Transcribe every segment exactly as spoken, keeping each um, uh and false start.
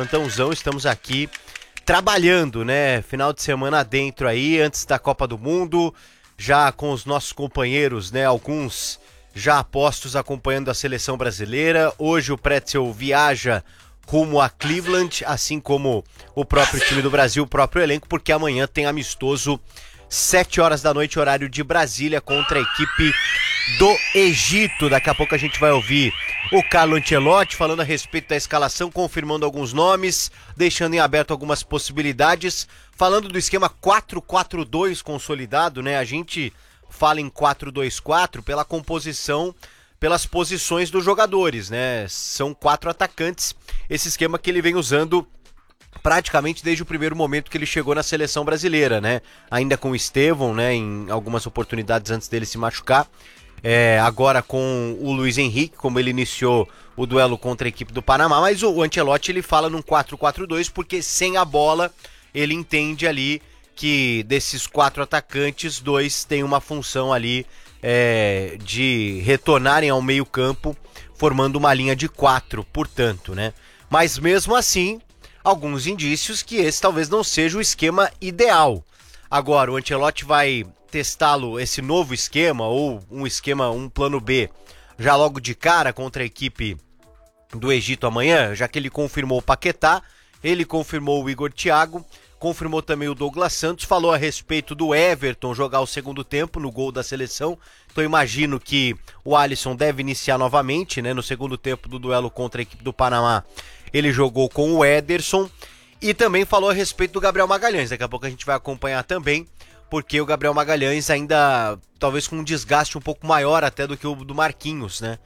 plantãozão, estamos aqui trabalhando, né? Final de semana dentro aí, antes da Copa do Mundo, já com os nossos companheiros, né? Alguns já apostos acompanhando a seleção brasileira. Hoje o Pretzel viaja rumo a Cleveland, assim como o próprio time do Brasil, o próprio elenco, porque amanhã tem amistoso, sete horas da noite, horário de Brasília, contra a equipe do Egito. Daqui a pouco a gente vai ouvir o Carlo Ancelotti falando a respeito da escalação, confirmando alguns nomes, deixando em aberto algumas possibilidades, falando do esquema quatro quatro dois consolidado, né? A gente fala em quatro dois quatro pela composição, pelas posições dos jogadores, né? São quatro atacantes, esse esquema que ele vem usando praticamente desde o primeiro momento que ele chegou na seleção brasileira, né? Ainda com o Estevão, né? Em algumas oportunidades antes dele se machucar. É, agora com o Luiz Henrique, como ele iniciou o duelo contra a equipe do Panamá, mas o, o Ancelotti ele fala num quatro quatro dois porque sem a bola ele entende ali que desses quatro atacantes, dois têm uma função ali é, de retornarem ao meio campo, formando uma linha de quatro, portanto, né? Mas mesmo assim, alguns indícios que esse talvez não seja o esquema ideal. Agora, o Ancelotti vai testá-lo, esse novo esquema, ou um esquema, um plano B, já logo de cara contra a equipe do Egito amanhã, já que ele confirmou o Paquetá, ele confirmou o Igor Thiago, confirmou também o Douglas Santos, falou a respeito do Everton jogar o segundo tempo no gol da seleção, então imagino que o Alisson deve iniciar novamente, né, no segundo tempo do duelo contra a equipe do Panamá, ele jogou com o Ederson, e também falou a respeito do Gabriel Magalhães, daqui a pouco a gente vai acompanhar também, porque o Gabriel Magalhães ainda, talvez com um desgaste um pouco maior até do que o do Marquinhos, né?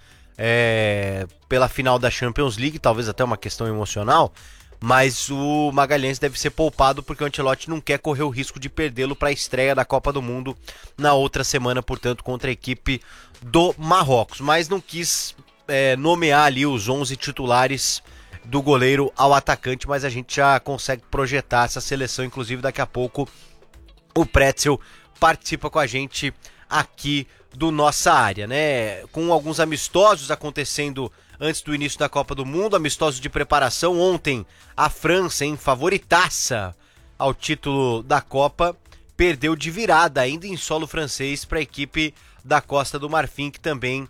É, pela final da Champions League, talvez até uma questão emocional, mas o Magalhães deve ser poupado porque o Ancelotti não quer correr o risco de perdê-lo para a estreia da Copa do Mundo na outra semana, portanto, contra a equipe do Marrocos. Mas não quis é, nomear ali os onze titulares do goleiro ao atacante, mas a gente já consegue projetar essa seleção, inclusive daqui a pouco o Pretzel participa com a gente aqui do nossa área, né? Com alguns amistosos acontecendo antes do início da Copa do Mundo, amistosos de preparação. Ontem a França, hein, favoritaça ao título da Copa, perdeu de virada ainda em solo francês para a equipe da Costa do Marfim, que também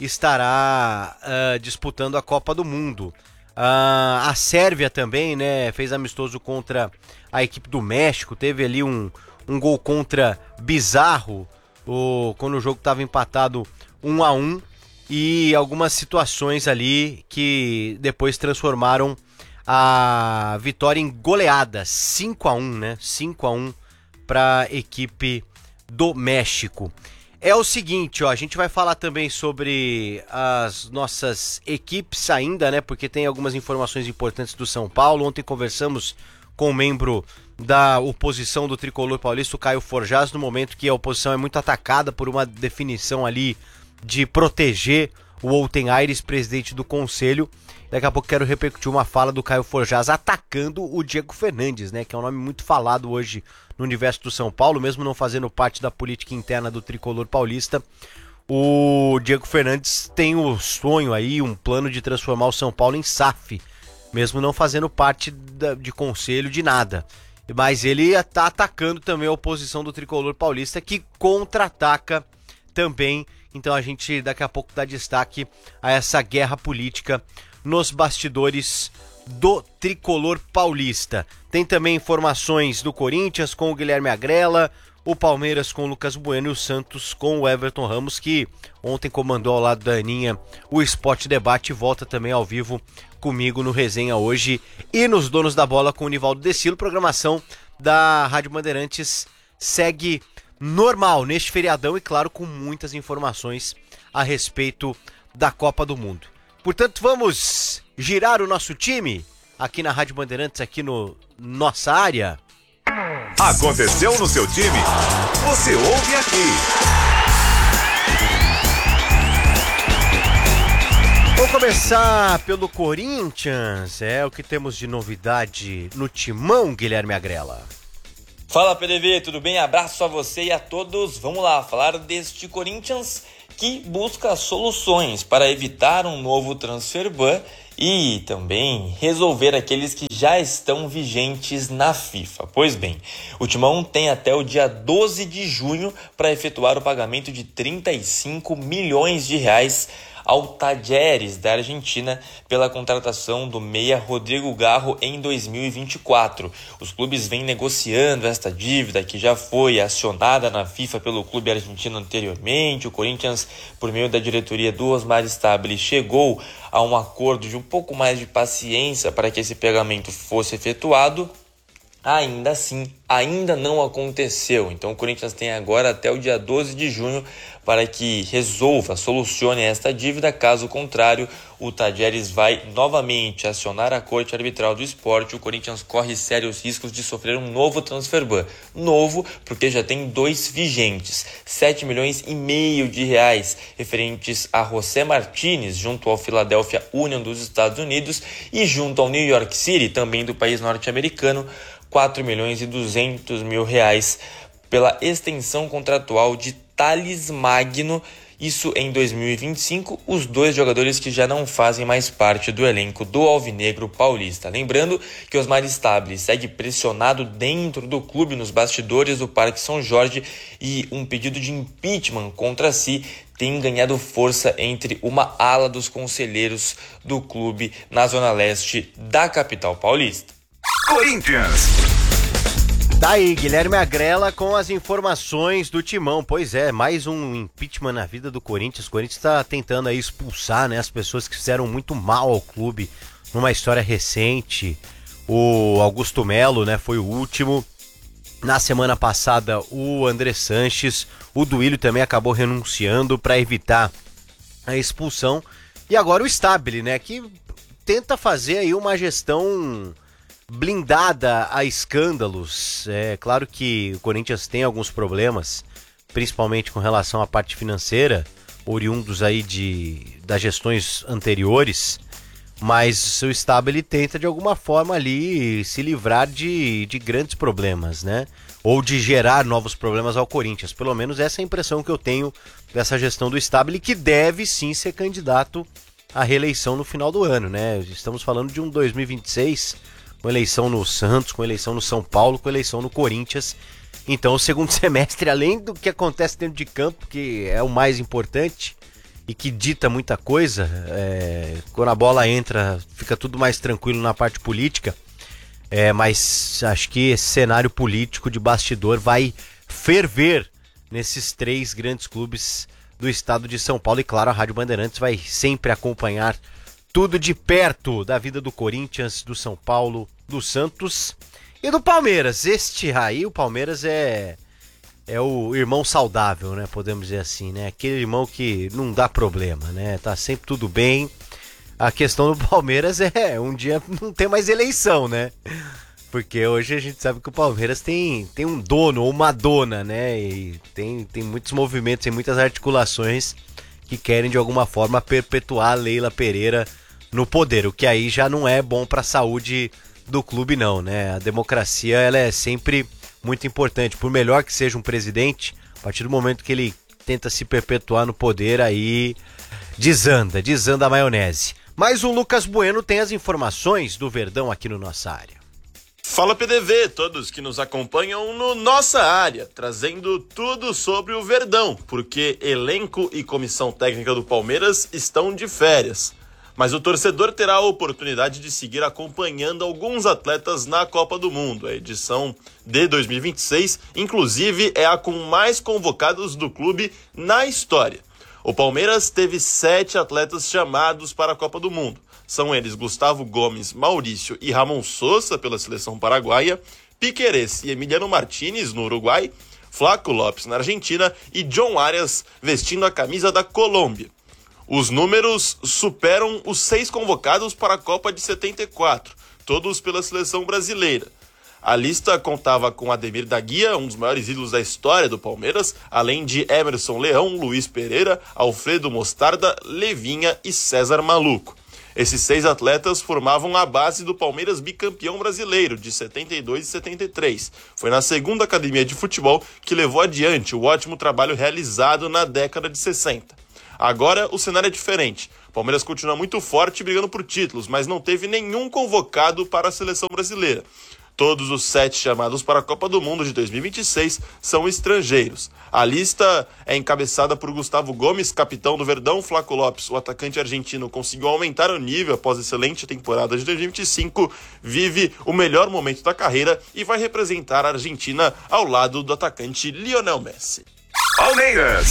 estará uh, disputando a Copa do Mundo. Uh, a Sérvia também, né, fez amistoso contra a equipe do México, teve ali um um gol contra bizarro, o, quando o jogo estava empatado um a um, e algumas situações ali que depois transformaram a vitória em goleada, cinco a um, né? cinco a um para a equipe do México. É o seguinte, ó, a gente vai falar também sobre as nossas equipes ainda, né? Porque tem algumas informações importantes do São Paulo. Ontem conversamos com um membro da oposição do Tricolor Paulista, o Caio Forjaz, no momento que a oposição é muito atacada por uma definição ali de proteger o Olten Aires, presidente do Conselho. Daqui a pouco quero repercutir uma fala do Caio Forjaz atacando o Diego Fernandes, né, que é um nome muito falado hoje no universo do São Paulo, mesmo não fazendo parte da política interna do Tricolor Paulista. O Diego Fernandes tem o sonho aí, um plano de transformar o São Paulo em S A F, mesmo não fazendo parte da, de conselho de nada. Mas ele está atacando também a oposição do Tricolor Paulista, que contra-ataca também. Então a gente daqui a pouco dá destaque a essa guerra política nos bastidores do Tricolor Paulista. Tem também informações do Corinthians com o Guilherme Agrella, o Palmeiras com o Lucas Bueno e o Santos com o Everton Ramos, que ontem comandou ao lado da Aninha o Sport Debate, e volta também ao vivo comigo no Resenha Hoje e nos Donos da Bola com o Nivaldo Decilo. Programação da Rádio Bandeirantes segue normal neste feriadão e, claro, com muitas informações a respeito da Copa do Mundo. Portanto, vamos girar o nosso time aqui na Rádio Bandeirantes, aqui no nossa área. Aconteceu no seu time? Você ouve aqui. Vamos começar pelo Corinthians, é o que temos de novidade no timão, Guilherme Agrella. Fala, P D V, tudo bem? Abraço a você e a todos. Vamos lá falar deste Corinthians que busca soluções para evitar um novo transfer ban e também resolver aqueles que já estão vigentes na FIFA. Pois bem, o Timão tem até o dia doze de junho para efetuar o pagamento de trinta e cinco milhões de reais ao Talleres da Argentina pela contratação do meia Rodrigo Garro em dois mil e vinte e quatro. Os clubes vêm negociando esta dívida que já foi acionada na FIFA pelo clube argentino anteriormente. O Corinthians, por meio da diretoria do Osmar Stabile, chegou a um acordo de um pouco mais de paciência para que esse pagamento fosse efetuado. Ainda assim, ainda não aconteceu. Então o Corinthians tem agora até o dia doze de junho para que resolva, solucione esta dívida. Caso contrário, o Talleres vai novamente acionar a Corte Arbitral do Esporte. O Corinthians corre sérios riscos de sofrer um novo transfer ban. Novo porque já tem dois vigentes, sete milhões e meio de reais referentes a José Martínez junto ao Philadelphia Union dos Estados Unidos e junto ao New York City, também do país norte-americano, quatro milhões e duzentos mil reais pela extensão contratual de Thales Magno, isso em dois mil e vinte e cinco, os dois jogadores que já não fazem mais parte do elenco do Alvinegro Paulista. Lembrando que Osmar Stabile segue pressionado dentro do clube, nos bastidores do Parque São Jorge, e um pedido de impeachment contra si tem ganhado força entre uma ala dos conselheiros do clube na zona leste da capital paulista. Corinthians. Daí, Guilherme Agrela com as informações do Timão. Pois é, mais um impeachment na vida do Corinthians. O Corinthians está tentando aí expulsar, né, as pessoas que fizeram muito mal ao clube numa história recente. O Augusto Melo, né, foi o último. Na semana passada, o André Sanches. O Duílio também acabou renunciando para evitar a expulsão. E agora o Stabile, né, que tenta fazer aí uma gestão blindada a escândalos. É claro que o Corinthians tem alguns problemas, principalmente com relação à parte financeira, oriundos aí de, das gestões anteriores, mas o Stabile tenta de alguma forma ali se livrar de, de grandes problemas, né? Ou de gerar novos problemas ao Corinthians. Pelo menos essa é a impressão que eu tenho dessa gestão do Stabile, que deve sim ser candidato à reeleição no final do ano, né? Estamos falando de um dois mil e vinte e seis... com eleição no Santos, com eleição no São Paulo, com eleição no Corinthians. Então o segundo semestre, além do que acontece dentro de campo, que é o mais importante e que dita muita coisa, é, quando a bola entra fica tudo mais tranquilo na parte política, é, mas acho que esse cenário político de bastidor vai ferver nesses três grandes clubes do estado de São Paulo. E claro, a Rádio Bandeirantes vai sempre acompanhar tudo de perto da vida do Corinthians, do São Paulo, do Santos e do Palmeiras. Este aí, o Palmeiras é é o irmão saudável, né? Podemos dizer assim, né? Aquele irmão que não dá problema, né? Tá sempre tudo bem. A questão do Palmeiras é um dia não ter mais eleição, né? Porque hoje a gente sabe que o Palmeiras tem, tem um dono ou uma dona, né? E tem, tem muitos movimentos e muitas articulações que querem de alguma forma perpetuar a Leila Pereira no poder, o que aí já não é bom para a saúde do clube não, né? A democracia, ela é sempre muito importante, por melhor que seja um presidente, a partir do momento que ele tenta se perpetuar no poder, aí desanda, desanda a maionese. Mas o Lucas Bueno tem as informações do Verdão aqui no Nossa Área. Fala P D V, todos que nos acompanham no Nossa Área, trazendo tudo sobre o Verdão, porque elenco e comissão técnica do Palmeiras estão de férias. Mas o torcedor terá a oportunidade de seguir acompanhando alguns atletas na Copa do Mundo. A edição de dois mil e vinte e seis, inclusive, é a com mais convocados do clube na história. O Palmeiras teve sete atletas chamados para a Copa do Mundo. São eles Gustavo Gomes, Maurício e Ramon Sosa pela seleção paraguaia, Piquerez e Emiliano Martínez no Uruguai, Flaco Lopes na Argentina e John Arias vestindo a camisa da Colômbia. Os números superam os seis convocados para a Copa de setenta e quatro, todos pela seleção brasileira. A lista contava com Ademir da Guia, um dos maiores ídolos da história do Palmeiras, além de Emerson Leão, Luiz Pereira, Alfredo Mostarda, Levinha e César Maluco. Esses seis atletas formavam a base do Palmeiras bicampeão brasileiro de setenta e dois e setenta e três. Foi na segunda academia de futebol que levou adiante o ótimo trabalho realizado na década de sessenta. Agora o cenário é diferente. O Palmeiras continua muito forte brigando por títulos, mas não teve nenhum convocado para a seleção brasileira. Todos os sete chamados para a Copa do Mundo de dois mil e vinte e seis são estrangeiros. A lista é encabeçada por Gustavo Gomes, capitão do Verdão. Flaco Lopes, o atacante argentino, conseguiu aumentar o nível após a excelente temporada de dois mil e vinte e cinco, vive o melhor momento da carreira e vai representar a Argentina ao lado do atacante Lionel Messi. Palmeiras.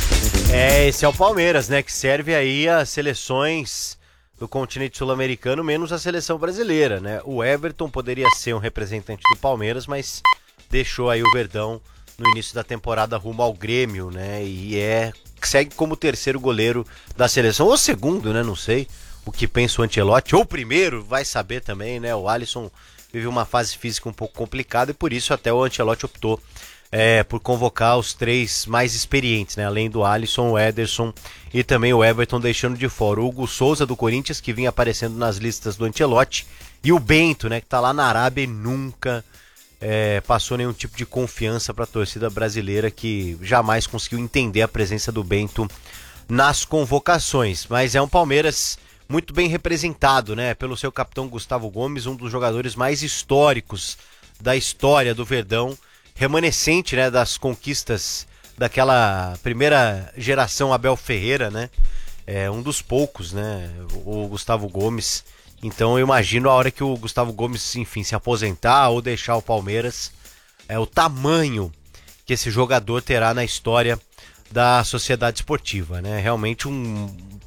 É, esse é o Palmeiras, né, que serve aí as seleções do continente sul-americano, menos a seleção brasileira, né? O Everton poderia ser um representante do Palmeiras, mas deixou aí o Verdão no início da temporada rumo ao Grêmio, né? E é segue como terceiro goleiro da seleção, ou segundo, né? Não sei o que pensa o Ancelotti, ou primeiro, vai saber também, né? O Alisson vive uma fase física um pouco complicada e por isso até o Ancelotti optou É, por convocar os três mais experientes, né? Além do Alisson, o Ederson e também o Everton deixando de fora. O Hugo Souza do Corinthians, que vinha aparecendo nas listas do Ancelotti, e o Bento, né? Que tá lá na Arábia e nunca é, passou nenhum tipo de confiança para a torcida brasileira, que jamais conseguiu entender a presença do Bento nas convocações. Mas é um Palmeiras muito bem representado, né? Pelo seu capitão Gustavo Gomes, um dos jogadores mais históricos da história do Verdão, remanescente, né, das conquistas daquela primeira geração Abel Ferreira, né? É um dos poucos, né? O Gustavo Gomes. Então eu imagino a hora que o Gustavo Gomes, enfim, se aposentar ou deixar o Palmeiras, é o tamanho que esse jogador terá na história da sociedade esportiva, né? Realmente um,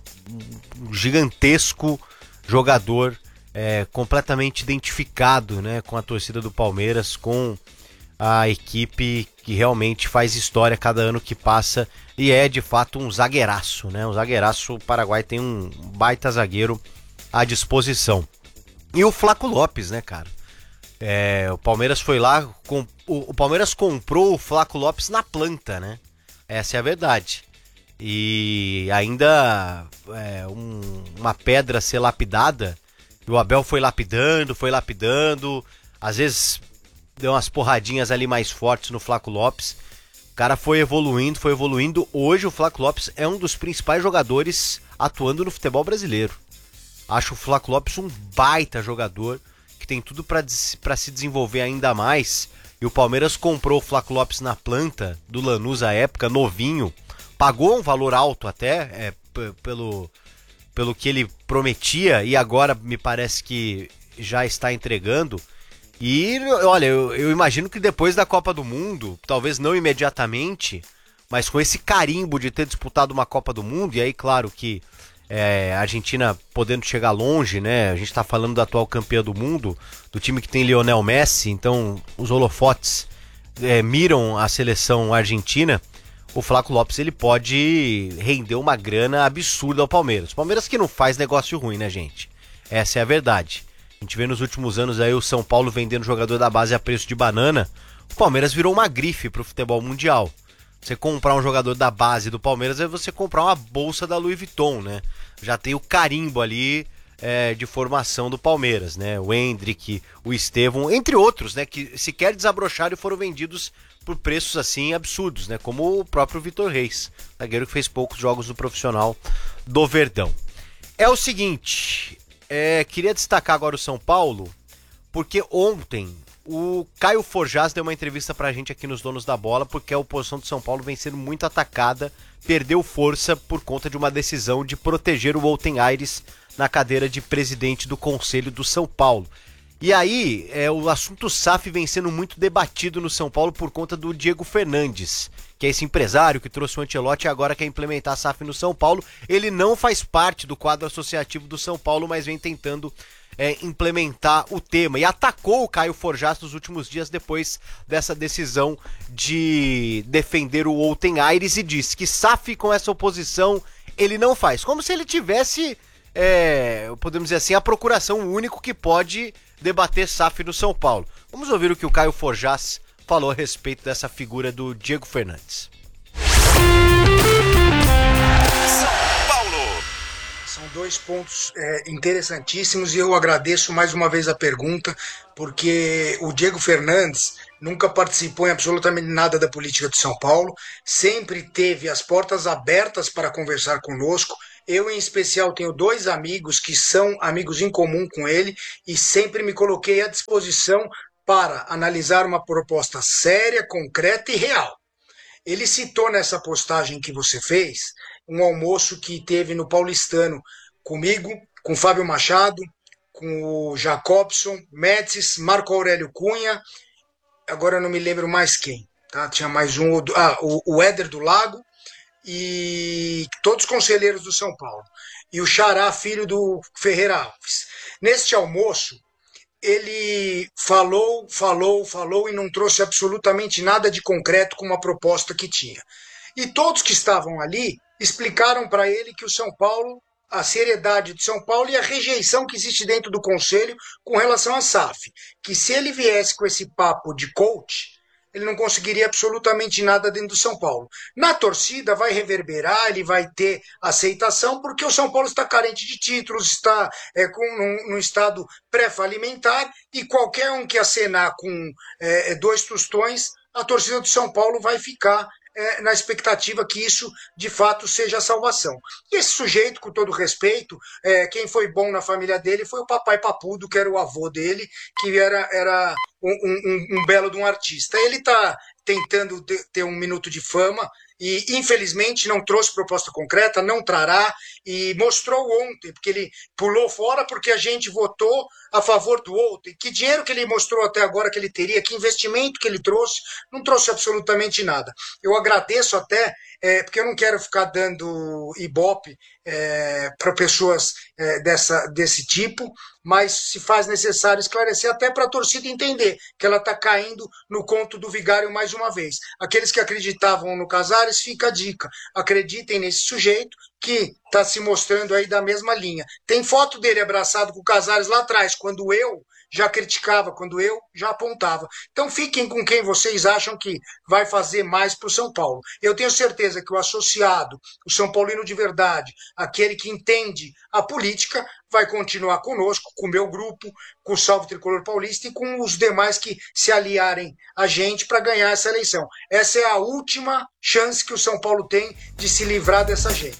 um gigantesco jogador, é, completamente identificado, né, com a torcida do Palmeiras, com a equipe que realmente faz história cada ano que passa e é de fato um zagueiraço, né? Um zagueiraço. O Paraguai tem um baita zagueiro à disposição. E o Flaco Lopes, né, cara? É, o Palmeiras foi lá, com, o, o Palmeiras comprou o Flaco Lopes na planta, né? Essa é a verdade. E ainda é, um, uma pedra a ser lapidada, e o Abel foi lapidando, foi lapidando, às vezes deu umas porradinhas ali mais fortes no Flaco Lopes. O cara foi evoluindo, foi evoluindo. Hoje o Flaco Lopes é um dos principais jogadores atuando no futebol brasileiro. Acho o Flaco Lopes um baita jogador, que tem tudo para se desenvolver ainda mais. E o Palmeiras comprou o Flaco Lopes na planta do Lanús à época, novinho. Pagou um valor alto até, é, p- pelo, pelo que ele prometia, e agora me parece que já está entregando. E, olha, eu, eu imagino que depois da Copa do Mundo, talvez não imediatamente, mas com esse carimbo de ter disputado uma Copa do Mundo, e aí, claro que é, a Argentina podendo chegar longe, né? A gente tá falando da atual campeã do mundo, do time que tem Lionel Messi, então os holofotes é, miram a seleção argentina. O Flaco Lopes, ele pode render uma grana absurda ao Palmeiras. O Palmeiras que não faz negócio ruim, né, gente? Essa é a verdade. A gente vê nos últimos anos aí o São Paulo vendendo jogador da base a preço de banana. O Palmeiras virou uma grife pro futebol mundial. Você comprar um jogador da base do Palmeiras é você comprar uma bolsa da Louis Vuitton, né? Já tem o carimbo ali é, de formação do Palmeiras, né? O Endrick, o Estevão, entre outros, né? Que sequer desabrocharam e foram vendidos por preços assim absurdos, né? Como o próprio Vitor Reis, zagueiro que fez poucos jogos no profissional do Verdão. É o seguinte... É, queria destacar agora o São Paulo, porque ontem o Caio Forjás deu uma entrevista pra gente aqui nos Donos da Bola, porque a oposição do São Paulo vem sendo muito atacada, perdeu força por conta de uma decisão de proteger o Wolten Aires na cadeira de presidente do Conselho do São Paulo. E aí, é, o assunto S A F vem sendo muito debatido no São Paulo por conta do Diego Fernandes, que é esse empresário que trouxe o Ancelotti e agora quer implementar a S A F no São Paulo. Ele não faz parte do quadro associativo do São Paulo, mas vem tentando é, implementar o tema. E atacou o Caio Forjás nos últimos dias depois dessa decisão de defender o Wolten Aires e disse que S A F com essa oposição ele não faz. Como se ele tivesse, é, podemos dizer assim, a procuração único que pode debater S A F no São Paulo. Vamos ouvir o que o Caio Forjás falou a respeito dessa figura do Diego Fernandes. São Paulo. São dois pontos é, interessantíssimos e eu agradeço mais uma vez a pergunta, porque o Diego Fernandes nunca participou em absolutamente nada da política de São Paulo, sempre teve as portas abertas para conversar conosco. Eu, em especial, tenho dois amigos que são amigos em comum com ele e sempre me coloquei à disposição para analisar uma proposta séria, concreta e real. Ele citou nessa postagem que você fez um almoço que teve no Paulistano comigo, com o Fábio Machado, com o Jacobson, Médicis, Marco Aurélio Cunha, agora eu não me lembro mais quem, tá? Tinha mais um, ah, o, o Éder do Lago, e todos conselheiros do São Paulo, e o Xará, filho do Ferreira Alves. Neste almoço, ele falou, falou, falou e não trouxe absolutamente nada de concreto com uma proposta que tinha. E todos que estavam ali explicaram para ele que o São Paulo, a seriedade de São Paulo e a rejeição que existe dentro do Conselho com relação à S A F, que se ele viesse com esse papo de coach, ele não conseguiria absolutamente nada dentro do São Paulo. Na torcida vai reverberar, ele vai ter aceitação, porque o São Paulo está carente de títulos, está é, com, num, num estado pré-falimentar, e qualquer um que acenar com é, dois tostões, a torcida do São Paulo vai ficar é, na expectativa que isso, de fato, seja a salvação. E esse sujeito, com todo respeito, é, quem foi bom na família dele foi o papai Papudo, que era o avô dele, que era, era um, um, um belo de um artista. Ele está tentando ter um minuto de fama e, infelizmente, não trouxe proposta concreta, não trará, e mostrou ontem, porque ele pulou fora porque a gente votou a favor do outro. E que dinheiro que ele mostrou até agora que ele teria, que investimento que ele trouxe, não trouxe absolutamente nada. Eu agradeço até, é, porque eu não quero ficar dando ibope é, para pessoas é, dessa, desse tipo, mas se faz necessário esclarecer até para a torcida entender que ela está caindo no conto do vigário mais uma vez. Aqueles que acreditavam no Casares, fica a dica, acreditem nesse sujeito que está se mostrando aí da mesma linha. Tem foto dele abraçado com o Casares lá atrás, quando eu já criticava, quando eu já apontava. Então fiquem com quem vocês acham que vai fazer mais para o São Paulo. Eu tenho certeza que o associado, o São Paulino de verdade, aquele que entende a política, vai continuar conosco, com o meu grupo, com o Salve Tricolor Paulista e com os demais que se aliarem a gente para ganhar essa eleição. Essa é a última chance que o São Paulo tem de se livrar dessa gente.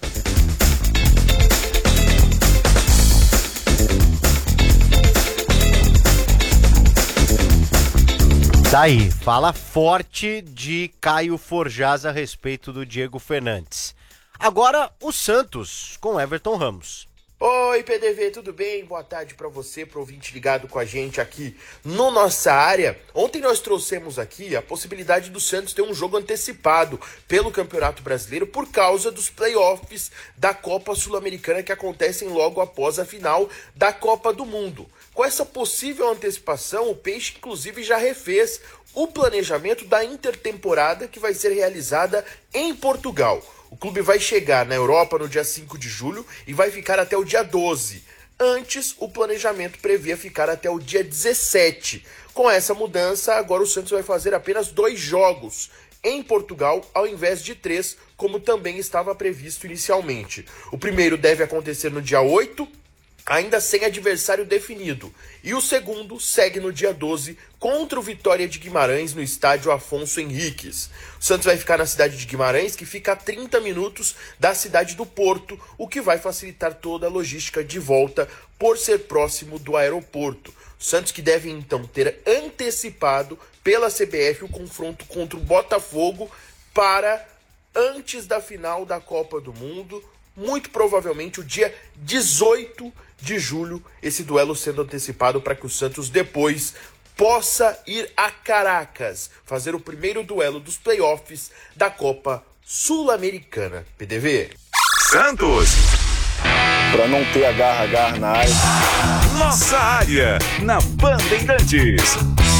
Tá aí, fala forte de Caio Forjaz a respeito do Diego Fernandes. Agora o Santos com Everton Ramos. Oi, P D V, tudo bem? Boa tarde para você, pro ouvinte ligado com a gente aqui no Nossa Área. Ontem nós trouxemos aqui a possibilidade do Santos ter um jogo antecipado pelo Campeonato Brasileiro por causa dos playoffs da Copa Sul-Americana que acontecem logo após a final da Copa do Mundo. Com essa possível antecipação, o Peixe inclusive já refez o planejamento da intertemporada que vai ser realizada em Portugal. O clube vai chegar na Europa no dia cinco de julho e vai ficar até o dia doze. Antes, o planejamento previa ficar até o dia dezessete. Com essa mudança, agora o Santos vai fazer apenas dois jogos em Portugal, ao invés de três, como também estava previsto inicialmente. O primeiro deve acontecer no dia oito, ainda sem adversário definido. E o segundo segue no dia doze contra o Vitória de Guimarães no estádio Afonso Henriques. O Santos vai ficar na cidade de Guimarães, que fica a trinta minutos da cidade do Porto, o que vai facilitar toda a logística de volta por ser próximo do aeroporto. O Santos que deve então ter antecipado pela C B F o confronto contra o Botafogo para antes da final da Copa do Mundo, muito provavelmente o dia dezoito de julho, esse duelo sendo antecipado para que o Santos depois possa ir a Caracas fazer o primeiro duelo dos playoffs da Copa Sul-Americana. P D V. Santos. Para não ter agarra-agarra na área. Nossa Área, na Bandeirantes.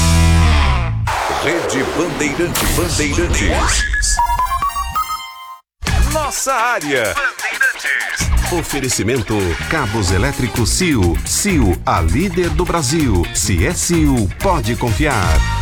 Rede Bandeirantes. Bandeirantes. Nossa Área. Oferecimento Cabos Elétricos C I O. C I O, a líder do Brasil. Se é C I O, pode confiar.